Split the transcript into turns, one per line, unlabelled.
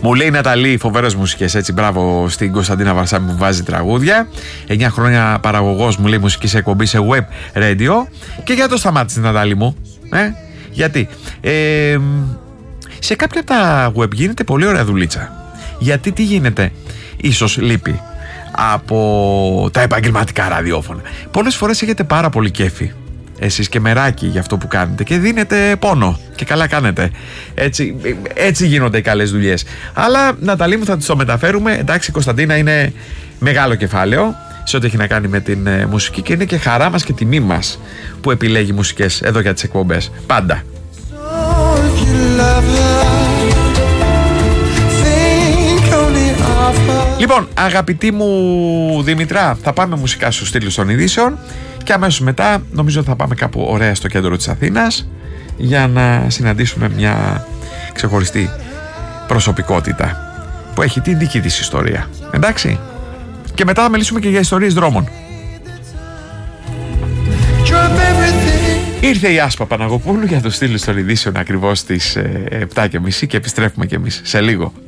Μου λέει η Ναταλή, φοβερές μουσικές, έτσι. Μπράβο στην Κωνσταντίνα Βαρσάμι που βάζει τραγούδια. 9 χρόνια παραγωγός, μου λέει, μουσική σε εκπομπή σε web radio. Και για το σταμάτησε, Ναταλή μου. Γιατί σε κάποια από τα web γίνεται πολύ ωραία δουλίτσα. Γιατί τι γίνεται, ίσως λείπει από τα επαγγελματικά ραδιόφωνα. Πολλές φορές έχετε πάρα πολύ κέφι εσείς και μεράκι για αυτό που κάνετε και δίνετε πόνο και καλά κάνετε. Έτσι γίνονται οι καλές δουλειές. Αλλά Ναταλή μου, θα το μεταφέρουμε. Εντάξει, η Κωνσταντίνα είναι μεγάλο κεφάλαιο σε ό,τι έχει να κάνει με την μουσική και είναι και χαρά μας και τιμή μας που επιλέγει μουσικές εδώ για τις εκπομπές. Πάντα. Λοιπόν, αγαπητή μου Δήμητρα, θα πάμε μουσικά στους στήλους των ειδήσεων και αμέσως μετά νομίζω θα πάμε κάπου ωραία στο κέντρο της Αθήνας για να συναντήσουμε μια ξεχωριστή προσωπικότητα που έχει την δική της ιστορία. Εντάξει? Και μετά θα μιλήσουμε και για ιστορίες δρόμων. Ήρθε η Άσπα Παναγοπούλου για τους στήλους των ειδήσεων ακριβώς στις 7:30 και επιστρέφουμε κι εμείς σε λίγο.